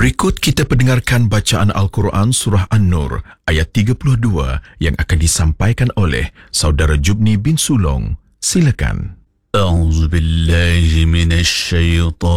Berikut kita pendengarkan bacaan Al-Quran Surah An-Nur ayat 32 yang akan disampaikan oleh Saudara Jubni bin Sulong. Silakan. A'udzu billahi minasy syaitan